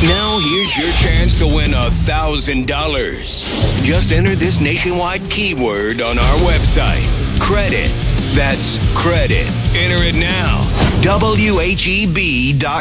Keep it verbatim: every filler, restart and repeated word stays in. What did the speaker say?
Now here's your chance to win a thousand dollars. Just enter this nationwide keyword on our website. Credit. That's credit. Enter it now. W H E B dot